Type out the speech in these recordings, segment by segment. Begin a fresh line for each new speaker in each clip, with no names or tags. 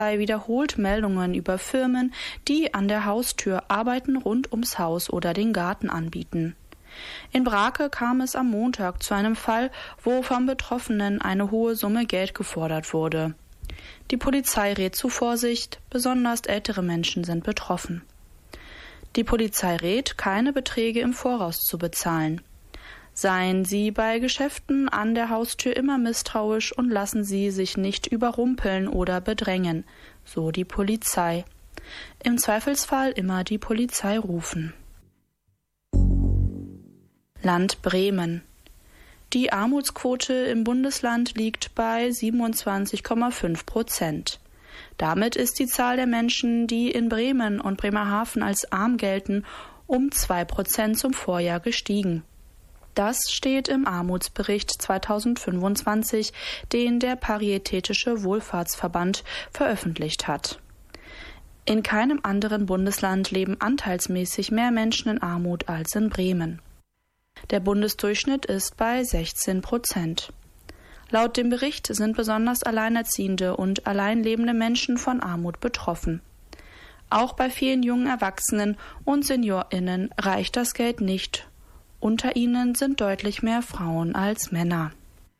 wiederholt Meldungen über Firmen, die an der Haustür Arbeiten rund ums Haus oder den Garten anbieten. In Brake kam es am Montag zu einem Fall, wo vom Betroffenen eine hohe Summe Geld gefordert wurde. Die Polizei rät zu Vorsicht, besonders ältere Menschen sind betroffen. Die Polizei rät, keine Beträge im Voraus zu bezahlen. Seien Sie bei Geschäften an der Haustür immer misstrauisch und lassen Sie sich nicht überrumpeln oder bedrängen, so die Polizei. Im Zweifelsfall immer die Polizei rufen. Land Bremen. Die Armutsquote im Bundesland liegt bei 27,5%. Damit ist die Zahl der Menschen, die in Bremen und Bremerhaven als arm gelten, um 2% zum Vorjahr gestiegen. Das steht im Armutsbericht 2025, den der Paritätische Wohlfahrtsverband veröffentlicht hat. In keinem anderen Bundesland leben anteilsmäßig mehr Menschen in Armut als in Bremen. Der Bundesdurchschnitt ist bei 16%. Laut dem Bericht sind besonders alleinerziehende und alleinlebende Menschen von Armut betroffen. Auch bei vielen jungen Erwachsenen und SeniorInnen reicht das Geld nicht. Unter ihnen sind deutlich mehr Frauen als Männer.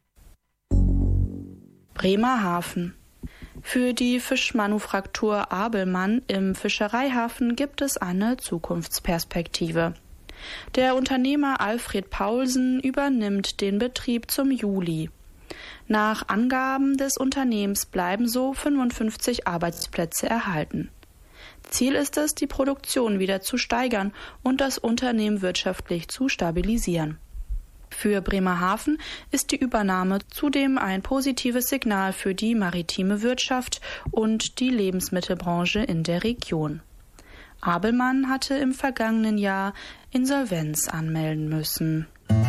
Bremerhaven. Für die Fischmanufaktur Abelmann im Fischereihafen gibt es eine Zukunftsperspektive. Der Unternehmer Alfred Paulsen übernimmt den Betrieb zum Juli. Nach Angaben des Unternehmens bleiben so 55 Arbeitsplätze erhalten. Ziel ist es, die Produktion wieder zu steigern und das Unternehmen wirtschaftlich zu stabilisieren. Für Bremerhaven ist die Übernahme zudem ein positives Signal für die maritime Wirtschaft und die Lebensmittelbranche in der Region. Abelmann hatte im vergangenen Jahr Insolvenz anmelden müssen.